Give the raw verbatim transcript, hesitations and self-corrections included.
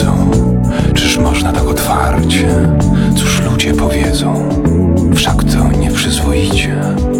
wiedzą, czyż można tak otwarcie? Cóż ludzie powiedzą? Wszak to nieprzyzwoicie.